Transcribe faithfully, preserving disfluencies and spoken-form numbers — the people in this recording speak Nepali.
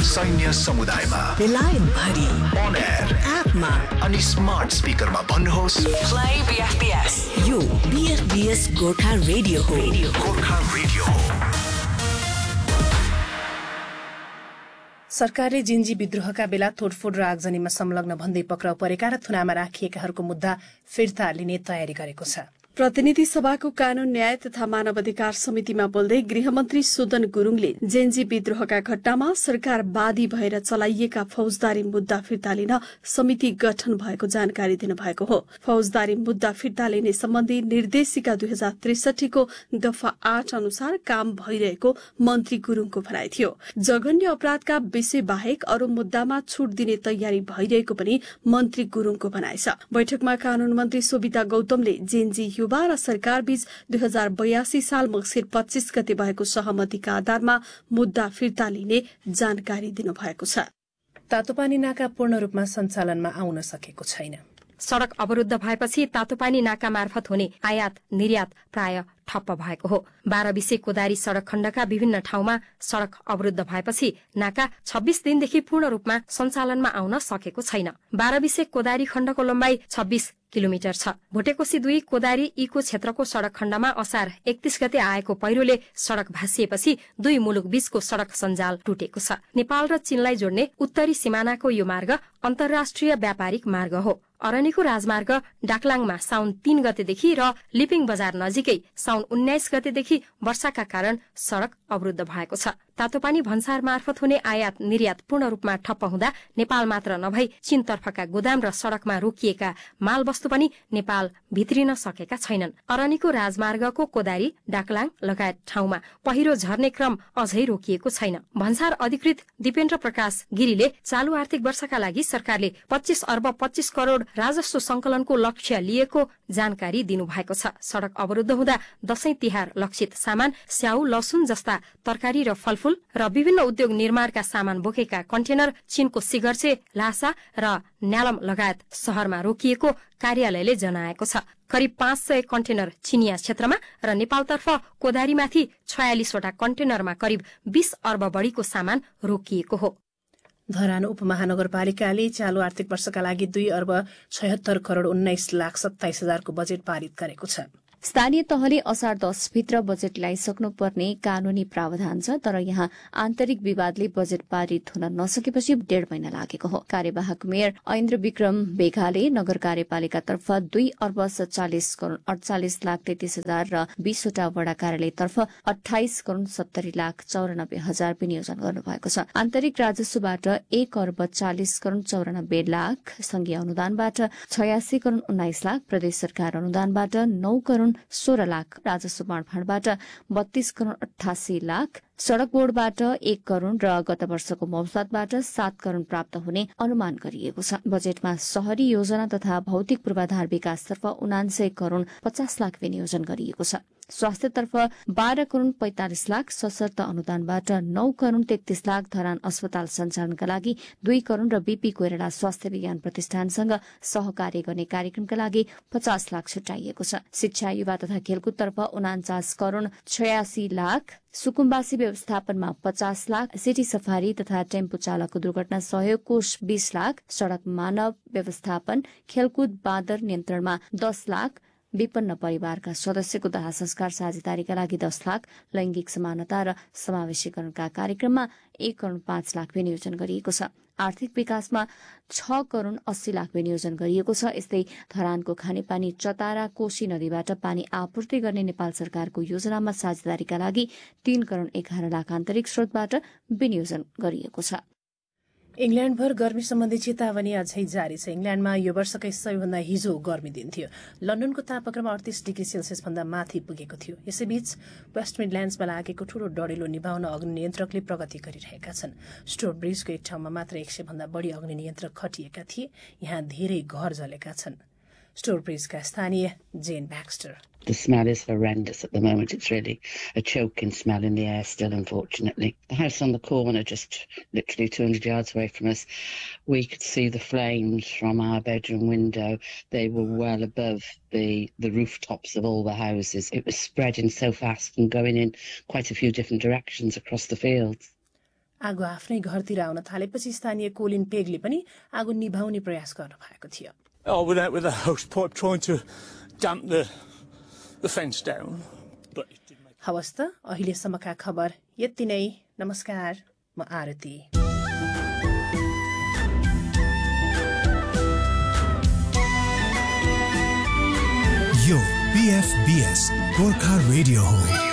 सैन्य समुदायमा बेलायत भरि on air एपमा अनि स्मार्ट स्पिकरमा भन्नुहोस् Play B F B S. यो B F B S Gorkha radio हो गोर्खा रेडियो हो। सरकारले जिन्जी विद्रोहका बेला तोडफोड र आगजनीमा संलग्न भन्दै पक्राउ परेका र थुनामा राखिएकाहरूको मुद्दा फिर्ता लिने तयारी गरेको छ। प्रतिनिधि सभाको कानून न्याय तथा मानव अधिकार समितिमा बोल्दै गृहमन्त्री सुदन गुरूङले जेन्जी विद्रोहका घटनामा सरकार बादी भएर चलाइएका फौजदारी मुद्दा फिर्ता लिन समिति गठन भएको जानकारी दिनुभएको हो। फौजदारी मुद्दा फिर्ता लिने सम्बन्धी निर्देशिका दुई हजार त्रिसठीको दफा आठ अनुसार काम भइरहेको मन्त्री गुरूङको भनाइ थियो। जघन्य अपराधका विषय बाहेक अरू मुद्दामा छूट दिने तयारी भइरहेको पनि मन्त्री गुरूङको भनाइ छ। बैठकमा कानून मन्त्री सोभिता गौतमले जेन्जी युवा र सरकार बीच दुई हजार बयासी साल मक्सिर पच्चीस गते भएको सहमतिका आधारमा मुद्दा फिर्ता लिने जानकारी दिनुभएको छ। तातोपानी नाका पूर्ण रूपमा सञ्चालनमा आउन सकेको छैन। सड़क अवरुद्ध भएपछि तातोपानी नाका मार्फत हुने आयात निर्यात प्राय ठप्प भएको हो। बाह्र बिसे कोदारी सड़क खण्डका विभिन्न ठाउँमा सड़क अवरुद्ध भएपछि नाका छब्बीस दिनदेखि पूर्ण रूपमा सञ्चालनमा आउन सकेको छैन। बाह्र बिसे कोदारी खण्डको लम्बाई छब्बीस किलोमिटर छ। भोटेकोशी दुई कोदारी इको क्षेत्रको सड़क खण्डमा असार एकतीस गते आएको पहिरोले सड़क भाँसिएपछि दुई मुलुक बीचको सड़क सञ्जाल टुटेको छ। नेपाल र चीनलाई जोड्ने उत्तरी सिमानाको यो मार्ग अन्तर्राष्ट्रिय व्यापारिक मार्ग हो। अरनिको राजमार्ग डाकलाङमा साउन तीन गतेदेखि र लिपिङ बजार नजिकै साउन उन्नाइस गतेदेखि वर्षाका कारण सड़क अवरुद्ध भएको छ। तातोपानी भन्सार मार्फत हुने आयात निर्यात पूर्ण रूपमा ठप्प हुँदा नेपाल मात्र नभई चीनतर्फका गोदाम र सड़कमा रोकिएका माल वस्तु पनि नेपाल भित्रिन सकेका छैनन्। अरनिको राजमार्गको कोदारी डाकलाङ लगायत ठाउँमा पहिरो झर्ने क्रम अझै रोकिएको छैन। भन्सार अधिकृत दिपेन्द्र प्रकाश गिरीले चालू आर्थिक वर्षका लागि सरकारले पच्चीस अर्ब पच्चीस करोड़ राजस्व संकलनको लक्ष्य लिएको जानकारी दिनुभएको छ। सड़क अवरुद्ध हुँदा दशैं तिहार लक्षित सामान स्याउ लसुन जस्ता तरकारी र फलफूल र विभिन्न उद्योग निर्माणका सामान बोकेका कन्टेनर चीनको सिगर्चे लासा र न्यालम लगायत शहरमा रोकिएको कार्यालयले जनाएको छ। करिब पाँच सय कन्टेनर चिनिया क्षेत्रमा र नेपालतर्फ कोदारीमाथि छयालिसवटा कन्टेनरमा करिब बीस अर्ब बढ़ीको सामान रोकिएको हो। धरान उपमहानगरपालिकाले चालू आर्थिक वर्षका लागि दुई अर्ब छयत्तर करोड़ उन्नाइस लाख सत्ताइस हजारको बजेट पारित गरेको छ। स्थानीय तहले असार दस भित्र बजेट ल्याइसक्नुपर्ने कानूनी प्रावधान छ, तर यहाँ आन्तरिक विवादले बजेट पारित हुन नसकेपछि डेढ़ महिना लागेको हो। कार्यवाहक मेयर ऐन्द्र विक्रम बेघाले नगर कार्यपालिकातर्फ दुई अर्ब सत्तालिस करोड़ अड़चालिस लाख तैतिस हजार र बीसवटा वडा कार्यालयतर्फ अठाइस करोड़ सत्तरी लाख चौरानब्बे हजार विनियोजन गर्नुभएको छ। आन्तरिक राजस्वबाट एक अर्ब चालिस करोड़ चौरानब्बे लाख, संघीय अनुदानबाट छयासी करोड़ उन्नाइस लाख, प्रदेश सरकार अनुदानबाट नौ करोड़ सोह्र लाख, राजस्व बाँडफाँडबाट बत्तीस करोड़ अठासी लाख, सड़क बोर्डबाट एक करोड़ र गत वर्षको मौसमबाट सात करोड़ प्राप्त हुने अनुमान गरिएको छ। बजेटमा शहरी योजना तथा भौतिक पूर्वाधार विकासतर्फ उनान्सय करोड़ पचास लाख विनियोजन गरिएको छ। स्वास्थ्यतर्फ बाह्र करोड़ पैंतालिस लाख, सशर्त अनुदानबाट नौ करोड़ तेत्तीस लाख, धरान अस्पताल सञ्चालनका लागि दुई करोड़ र बीपी कोइराला स्वास्थ्य विज्ञान प्रतिष्ठानसँग सहकार्य गर्ने कार्यक्रमका लागि पचास लाख छुट्याइएको छ। शिक्षा युवा तथा खेलकुदतर्फ उनाचास करोड़ छयासी लाख, सुकुम्बासी व्यवस्थापनमा पचास लाख, सिटी सफारी तथा टेम्पो चालकको दुर्घटना सहयोग कोष बीस लाख, सड़क मानव व्यवस्थापन खेलकुद बाँदर नियन्त्रणमा दस लाख, विपन्न परिवारका सदस्यको दाह संस्कार साझेदारीका लागि दस लाख, लैंगिक समानता र समावेशीकरणका कार्यक्रममा एक करोड़ पाँच लाख विनियोजन गरिएको छ। आर्थिक विकासमा छ करोड़ अस्सी लाख विनियोजन गरिएको छ। यस्तै धरानको खानेपानी चतारा कोशी नदीबाट पानी आपूर्ति गर्ने नेपाल सरकारको योजनामा साझेदारीका लागि तीन करोड़ एघार लाख आन्तरिक स्रोतबाट विनियोजन गरिएको छ। इंग्ल्याण्डभर गर्मी सम्बन्धी चेतावनी अझै जारी छ। इंग्ल्याण्डमा यो वर्षकै सबैभन्दा हिजो गर्मी दिन थियो। लन्डनको तापक्रम अडतीस डिग्री सेल्सियस भन्दा माथि पुगेको थियो। यसैबीच वेस्ट मिडल्याण्ड्समा लागेको ठूलो डढेलो निभाउन अग्नि नियन्त्रकले प्रगति गरिरहेका छन्। स्टोर ब्रिजको एक ठाउँमा मात्र एक सय भन्दा बढ़ी अग्नि नियन्त्रक खटिएका थिए। यहाँ धेरै घर जलेका छन्। स्टोर ब्रिजका स्थानीय जेन ब्याक्स्टर The smell is horrendous at the moment. It's really a choking smell in the air still, unfortunately. The house on the corner, just literally two hundred yards away from us, we could see the flames from our bedroom window. They were well above the, the rooftops of all the houses. It was spreading so fast and going in quite a few different directions across the fields. आगो आफ्नै घरतिर आउन थालेपछि स्थानीय कोलिन पेगले पनि आगो निभाउने प्रयास गर्नु भएको थियो. I went out with a hose pipe trying to damp the the fence down, but it didn't make. हवस् त अहिलेसम्मका खबर यति नै. नमस्कार, म आरती. यो B F B S Gorkha radio हो.